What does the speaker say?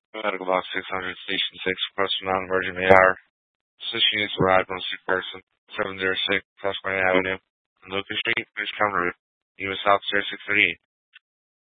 Medical Box 600, Station 6, Preston non-emergent AR. Position units arrived on sick person, 706, Preston Avenue, on Lucas Street, British Cumberland. U.S. Officer 638.